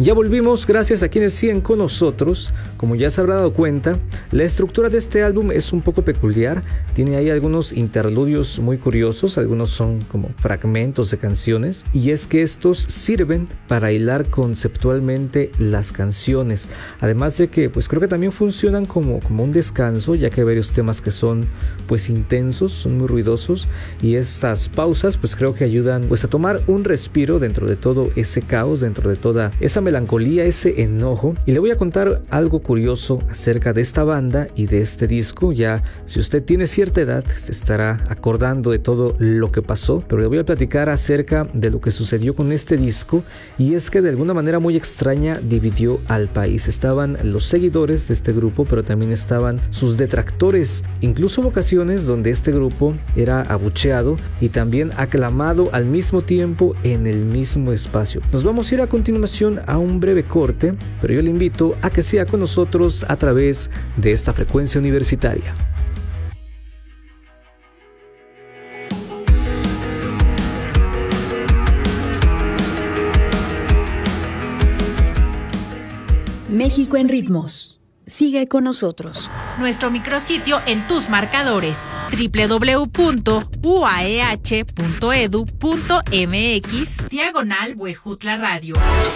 Ya volvimos, gracias a quienes siguen con nosotros. Como ya se habrá dado cuenta, la estructura de este álbum es un poco peculiar. Tiene ahí algunos interludios muy curiosos, algunos son como fragmentos de canciones, y es que estos sirven para hilar conceptualmente las canciones. Además de que pues creo que también funcionan como un descanso, ya que hay varios temas que son pues intensos, son muy ruidosos, y estas pausas pues creo que ayudan pues a tomar un respiro dentro de todo ese caos, dentro de toda esa melancolía, ese enojo. Y le voy a contar algo curioso acerca de esta banda y de este disco. Ya si usted tiene cierta edad se estará acordando de todo lo que pasó, pero le voy a platicar acerca de lo que sucedió con este disco, y es que de alguna manera muy extraña dividió al país. Estaban los seguidores de este grupo, pero también estaban sus detractores. Incluso hubo ocasiones donde este grupo era abucheado y también aclamado al mismo tiempo en el mismo espacio. Nos vamos a ir a continuación a un breve corte, pero yo le invito a que siga con nosotros a través de esta frecuencia universitaria. México en ritmos. Sigue con nosotros. Nuestro micrositio en tus marcadores: www.uaeh.edu.mx/Huejutla Radio.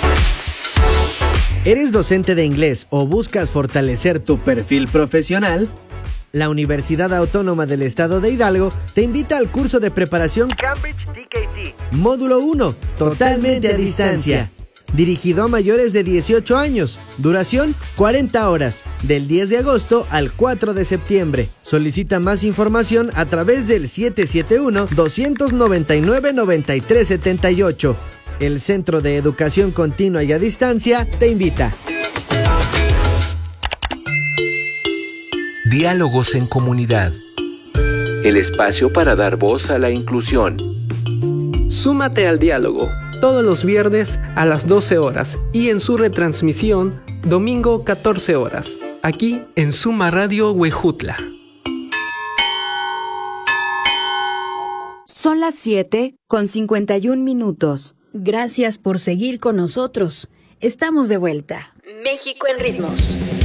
¿Eres docente de inglés o buscas fortalecer tu perfil profesional? La Universidad Autónoma del Estado de Hidalgo te invita al curso de preparación Cambridge TKT, módulo 1, totalmente a distancia. Dirigido a mayores de 18 años. Duración 40 horas, del 10 de agosto al 4 de septiembre. Solicita más información a través del 771-299-9378. El Centro de Educación Continua y a Distancia te invita. Diálogos en comunidad. El espacio para dar voz a la inclusión. Súmate al diálogo todos los viernes a las 12 horas y en su retransmisión domingo 14 horas, aquí en Suma Radio Huejutla. Son las 7:51. Gracias por seguir con nosotros. Estamos de vuelta. México en ritmos.